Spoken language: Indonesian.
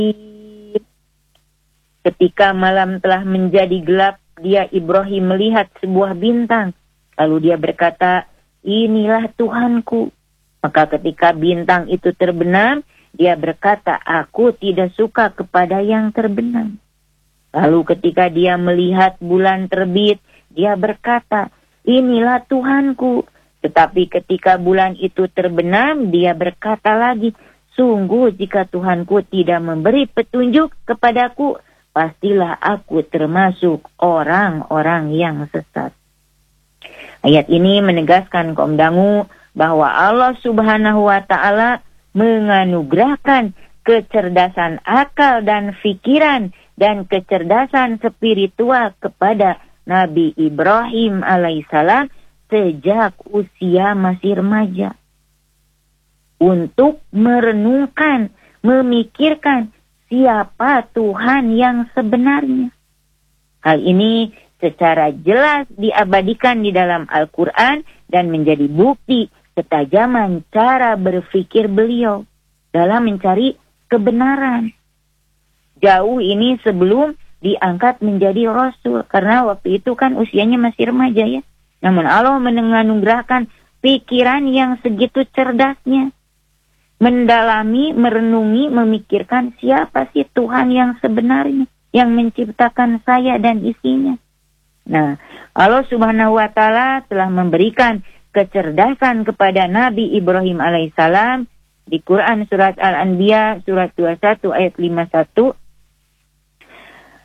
Ketika malam telah menjadi gelap, dia Ibrahim melihat sebuah bintang. Lalu dia berkata, inilah Tuhanku. Maka ketika bintang itu terbenam, dia berkata, aku tidak suka kepada yang terbenam. Lalu ketika dia melihat bulan terbit, dia berkata, inilah Tuhanku. Tetapi ketika bulan itu terbenam, dia berkata lagi, sungguh jika Tuhanku tidak memberi petunjuk kepadaku, pastilah aku termasuk orang-orang yang sesat. Ayat ini menegaskan kaum dangu bahwa Allah Subhanahu wa Ta'ala menganugerahkan kecerdasan akal dan pikiran dan kecerdasan spiritual kepada Nabi Ibrahim alaihissalam sejak usia masih remaja, untuk merenungkan, memikirkan siapa Tuhan yang sebenarnya. Hal ini secara jelas diabadikan di dalam Al-Quran dan menjadi bukti ketajaman cara berpikir beliau dalam mencari kebenaran. Jauh ini sebelum diangkat menjadi Rasul, karena waktu itu kan usianya masih remaja ya. Namun Allah menganugerahkan pikiran yang segitu cerdasnya, mendalami, merenungi, memikirkan siapa sih Tuhan yang sebenarnya, yang menciptakan saya dan isinya. Nah, Allah Subhanahu wa Ta'ala telah memberikan kecerdasan kepada Nabi Ibrahim alaihissalam di Quran surat Al-Anbiya surat 21 ayat 51.